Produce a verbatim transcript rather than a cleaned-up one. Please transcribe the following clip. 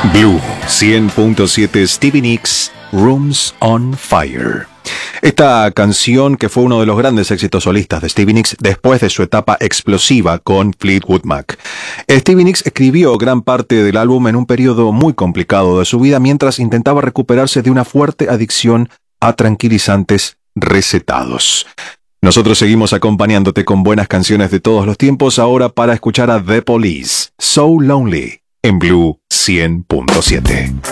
Blue cien punto siete, Stevie Nicks, Rooms on Fire. Esta canción, que fue uno de los grandes éxitos solistas de Stevie Nicks después de su etapa explosiva con Fleetwood Mac. Stevie Nicks escribió gran parte del álbum en un periodo muy complicado de su vida mientras intentaba recuperarse de una fuerte adicción a tranquilizantes recetados. Nosotros seguimos acompañándote con buenas canciones de todos los tiempos, ahora para escuchar a The Police, So Lonely, en Blue cien punto siete.